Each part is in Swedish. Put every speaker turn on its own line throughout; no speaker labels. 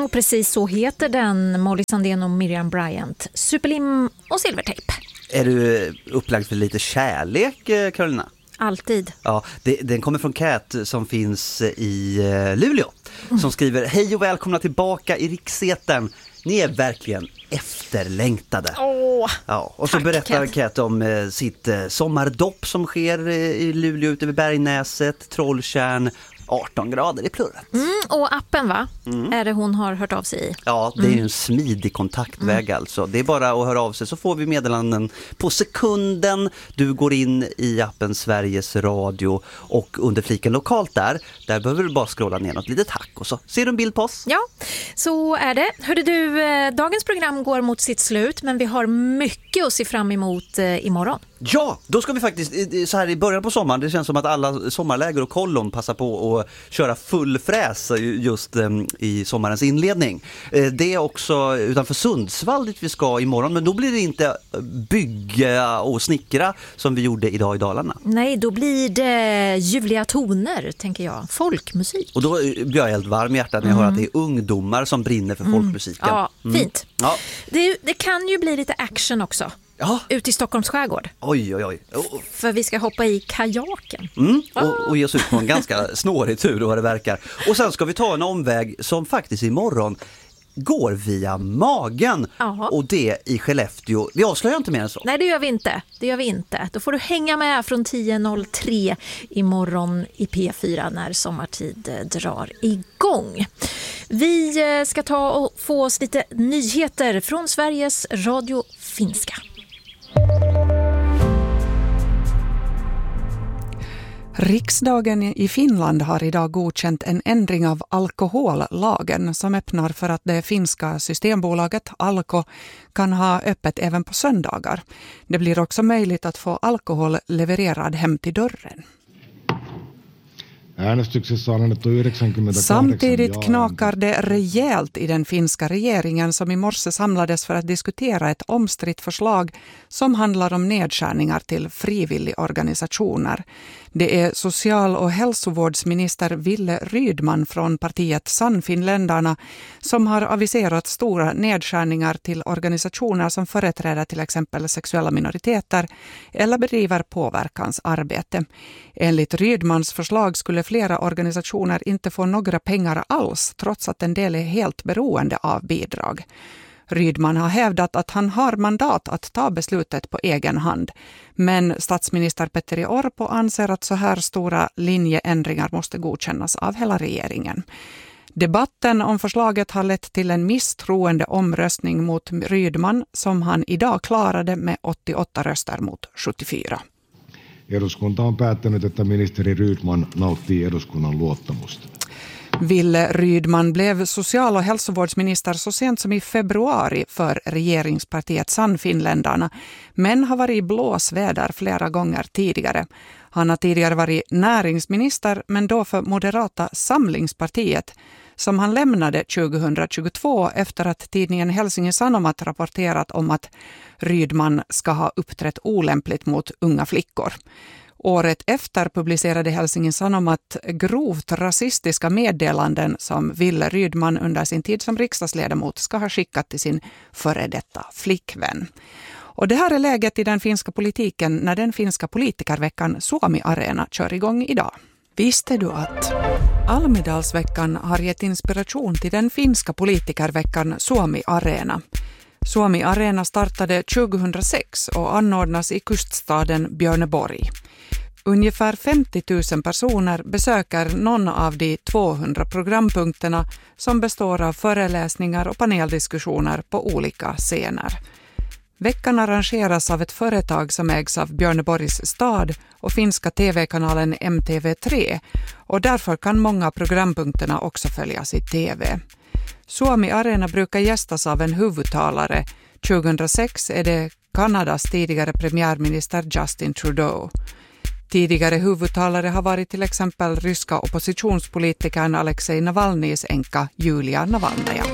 Och precis så heter den, Molly Sandén och Miriam Bryant. Superlim och silvertejp.
Är du upplagd för lite kärlek, Carolina?
Alltid.
Ja, den kommer från Cat som finns i Luleå. Som skriver: hej och välkomna tillbaka i Riksetern. Ni är verkligen efterlängtade. Ja, och så berättar Cat om sitt sommardopp som sker i Luleå ute vid Bergnäset, Trolltjärn, 18 grader i plurret.
Och appen är det hon har hört av sig i?
Ja, det är ju en smidig kontaktväg alltså. Det är bara att höra av sig så får vi meddelanden på sekunden. Du går in i appen Sveriges Radio och under fliken lokalt där behöver du bara scrolla ner något litet hack och så ser du en bild på oss.
Ja, så är det. Hörde du, dagens program går mot sitt slut men vi har mycket att se fram emot imorgon.
Ja, då ska vi faktiskt, så här i början på sommaren, det känns som att alla sommarläger och kollon passar på att köra full fräs just i sommarens inledning. Det är också utanför Sundsvall dit vi ska imorgon, men då blir det inte bygga och snickra som vi gjorde idag i Dalarna.
Nej, då blir det ljuvliga toner, tänker jag. Folkmusik.
Och då blir jag helt varm i hjärtat när jag hör att det är ungdomar som brinner för folkmusiken.
Ja, fint.
Ja.
Det kan ju bli lite action också.
Ja.
Ut i Stockholms skärgård.
Oj.
För vi ska hoppa i kajaken.
Och ge oss ut på en ganska snårig tur vad det verkar. Och sen ska vi ta en omväg som faktiskt imorgon går via magen.
Aha.
Och det i Skellefteå. Vi avslöjar inte mer än så.
Nej, det gör vi inte. Då får du hänga med från 10.03 imorgon i P4 när sommartid drar igång. Vi ska ta och få oss lite nyheter från Sveriges Radio Finska.
Riksdagen i Finland har idag godkänt en ändring av alkohollagen som öppnar för att det finska systembolaget Alko kan ha öppet även på söndagar. Det blir också möjligt att få alkohol levererad hem till dörren. Samtidigt knakar det rejält i den finska regeringen som i morse samlades för att diskutera ett omstritt förslag som handlar om nedskärningar till frivilligorganisationer. Det är social- och hälsovårdsminister Ville Rydman från partiet Sannfinländarna som har aviserat stora nedskärningar till organisationer som företräder till exempel sexuella minoriteter eller bedriver påverkansarbete. Enligt Rydmans förslag skulle flera organisationer inte få några pengar alls trots att en del är helt beroende av bidrag. Rydman har hävdat att han har mandat att ta beslutet på egen hand. Men statsminister Petteri Orpo anser att så här stora linjeändringar måste godkännas av hela regeringen. Debatten om förslaget har lett till en misstroende omröstning mot Rydman som han idag klarade med 88 röster mot 74.
Eduskunta on päättänyt, että ministeri Rydman nauttii eduskunnan luottamusta.
Ville Rydman blev social- och hälsovårdsminister så sent som i februari för regeringspartiet Sannfinländarna, men har varit i blåsväder flera gånger tidigare. Han har tidigare varit näringsminister, men då för Moderata samlingspartiet, som han lämnade 2022 efter att tidningen Helsingin Sanomat rapporterat om att Rydman ska ha uppträtt olämpligt mot unga flickor. Året efter publicerade Helsingin Sanomat grovt rasistiska meddelanden som Ville Rydman under sin tid som riksdagsledamot ska ha skickat till sin före detta flickvän. Och det här är läget i den finska politiken när den finska politikerveckan Suomi Arena kör igång idag. Visste du att Almedalsveckan har gett inspiration till den finska politikerveckan Suomi Arena? Suomi Arena startade 2006 och anordnas i kuststaden Björneborg. Ungefär 50 000 personer besöker någon av de 200 programpunkterna som består av föreläsningar och paneldiskussioner på olika scener. Veckan arrangeras av ett företag som ägs av Björneborgs stad och finska tv-kanalen MTV3 och därför kan många av programpunkterna också följas i tv. Suomi Arena brukar gästas av en huvudtalare. 2006 är det Kanadas tidigare premiärminister Justin Trudeau. Tidigare huvudtalare har varit till exempel ryska oppositionspolitikern Alexej Navalnys änka Julia Navalnaja.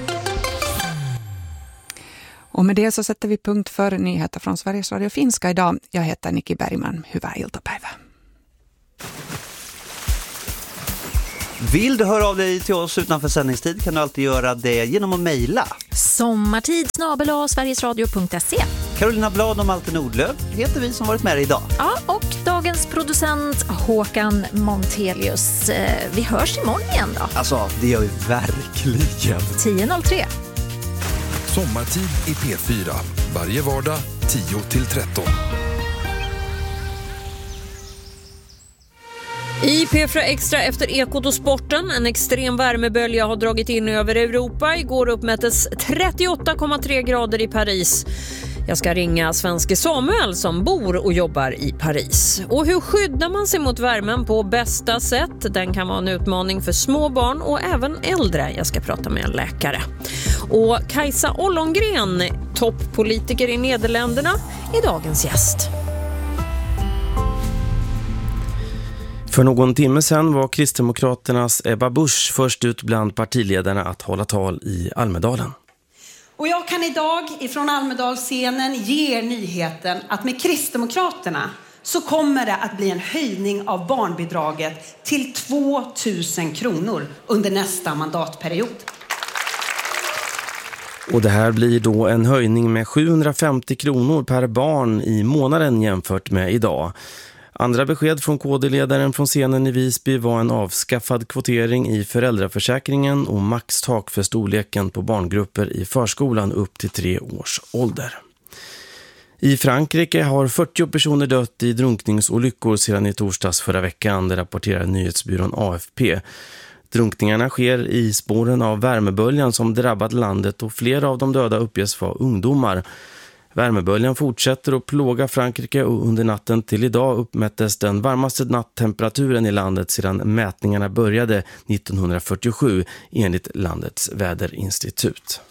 Och med det så sätter vi punkt för nyheter från Sveriges Radio Finska idag. Jag heter Nikki Bergman. Hyvää iltapäivää.
Vill du höra av dig till oss utanför sändningstid kan du alltid göra det genom att mejla.
sommartid@sverigesradio.se.
Carolina Blad och Malte Nordlöf heter vi som varit med dig idag.
Ja, och dagens producent Håkan Montelius. Vi hörs imorgon igen då.
Alltså, det gör vi verkligen.
10:03.
Sommartid i P4. Varje vardag 10-13.
I P4 Extra efter Ekot och sporten. En extrem värmebölja har dragit in över Europa. Igår uppmättes 38,3 grader i Paris. Jag ska ringa svenske Samuel som bor och jobbar i Paris. Och hur skyddar man sig mot värmen på bästa sätt? Den kan vara en utmaning för små barn och även äldre. Jag ska prata med en läkare. Och Kajsa Ollongren, topppolitiker i Nederländerna, är dagens gäst.
För någon timme sedan var Kristdemokraternas Ebba Busch först ut bland partiledarna att hålla tal i Almedalen.
Och jag kan idag ifrån Almedalsscenen ge er nyheten att med Kristdemokraterna så kommer det att bli en höjning av barnbidraget till 2 000 kronor under nästa mandatperiod.
Och det här blir då en höjning med 750 kronor per barn i månaden jämfört med idag. Andra besked från KD-ledaren från scenen i Visby var en avskaffad kvotering i föräldraförsäkringen och maxtak för storleken på barngrupper i förskolan upp till 3 års ålder. I Frankrike har 40 personer dött i drunkningsolyckor sedan i torsdags förra veckan, det rapporterar nyhetsbyrån AFP. Drunkningarna sker i spåren av värmeböljan som drabbat landet och flera av de döda uppges vara ungdomar. Värmeböljan fortsätter att plåga Frankrike och under natten till idag uppmättes den varmaste natttemperaturen i landet sedan mätningarna började 1947 enligt landets väderinstitut.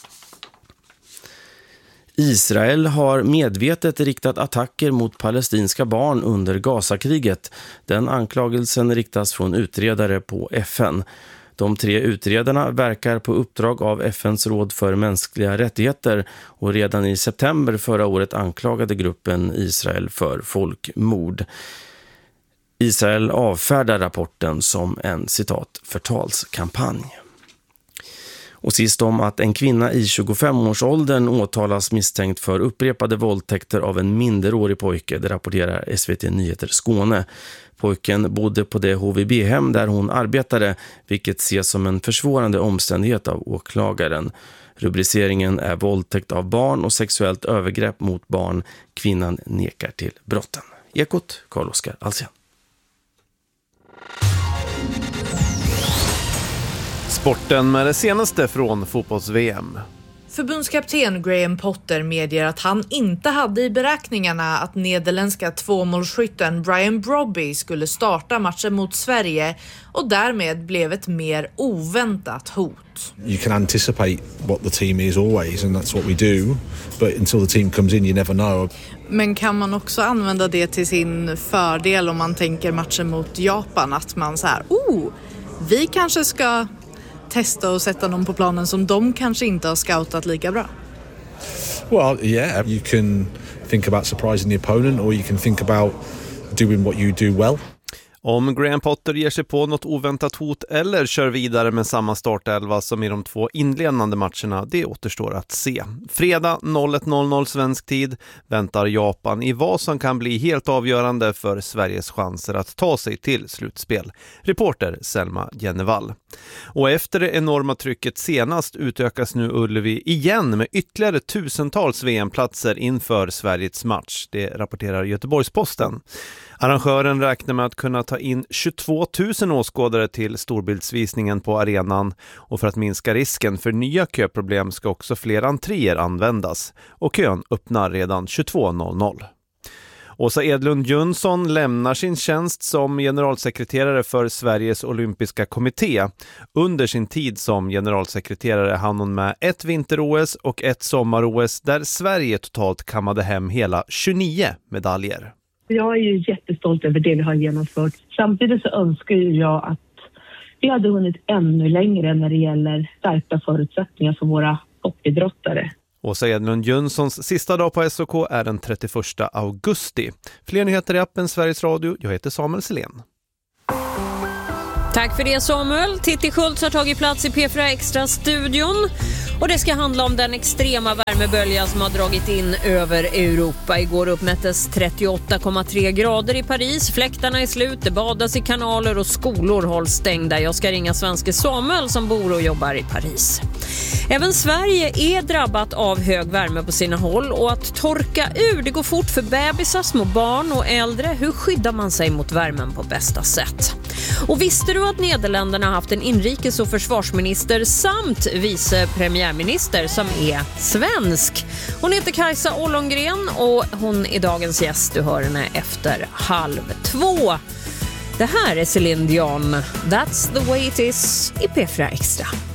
Israel har medvetet riktat attacker mot palestinska barn under Gazakriget. Den anklagelsen riktas från utredare på FN. De 3 utredarna verkar på uppdrag av FNs råd för mänskliga rättigheter och redan i september förra året anklagade gruppen Israel för folkmord. Israel avfärdar rapporten som en citat förtalskampanj. Och sist om att en kvinna i 25-årsåldern åtalas misstänkt för upprepade våldtäkter av en minderårig pojke, det rapporterar SVT Nyheter Skåne. Pojken bodde på det HVB-hem där hon arbetade, vilket ses som en försvårande omständighet av åklagaren. Rubriceringen är våldtäkt av barn och sexuellt övergrepp mot barn. Kvinnan nekar till brotten. Ekot, Carl-Oskar Alsen.
Sporten med det senaste från fotbolls-VM.
Förbundskapten Graham Potter medger att han inte hade i beräkningarna att nederländska 2-målsskytten Brian Brobby skulle starta matchen mot Sverige och därmed blev ett mer oväntat hot.
You can anticipate what the team is always and that's what we do, but until the team comes in you never know.
Men kan man också använda det till sin fördel om man tänker matchen mot Japan, att man så här, vi kanske ska testa och sätta dem på planen som de kanske inte har scoutat lika bra?
Well, yeah, you can think about surprising the opponent or you can think about doing what you do well.
Om Graham Potter ger sig på något oväntat hot eller kör vidare med samma startelva som i de 2 inledande matcherna, det återstår att se. Fredag 01:00 svensk tid väntar Japan i vad som kan bli helt avgörande för Sveriges chanser att ta sig till slutspel. Reporter Selma Jennevall. Och efter det enorma trycket senast utökas nu Ullevi igen med ytterligare tusentals VM-platser inför Sveriges match. Det rapporterar Göteborgs-Posten. Arrangören räknar med att kunna ta in 22 000 åskådare till storbildsvisningen på arenan och för att minska risken för nya köproblem ska också fler entréer användas och kön öppnar redan 22:00. Åsa Edlund Jönsson lämnar sin tjänst som generalsekreterare för Sveriges olympiska kommitté. Under sin tid som generalsekreterare hann hon med 1 vinter-OS och 1 sommar-OS där Sverige totalt kammade hem hela 29 medaljer.
Jag är ju jättestolt över det vi har genomfört. Samtidigt så önskar jag att vi hade hunnit ännu längre när det gäller stärkta förutsättningar för våra toppidrottare.
Åsa Edlund Jönssons sista dag på SOK är den 31 augusti. Fler nyheter i appen Sveriges Radio. Jag heter Samuel Selén.
Tack för det Samuel. Titti Schultz har tagit plats i P4 Extra-studion. Och det ska handla om den extrema värmebölja som har dragit in över Europa. Igår uppmättes 38,3 grader i Paris. Fläktarna är slut, det badas i kanaler och skolor hålls stängda. Jag ska ringa svenske Samuel som bor och jobbar i Paris. Även Sverige är drabbat av hög värme på sina håll och att torka ur, det går fort för bebisar, små barn och äldre. Hur skyddar man sig mot värmen på bästa sätt? Och visste du att Nederländerna har haft en inrikes- och försvarsminister samt vice premiärminister som är svensk? Hon heter Kajsa Ollongren och hon är dagens gäst. Du hör henne efter 1:30. Det här är Céline Dion. That's the way it is i P4 Extra.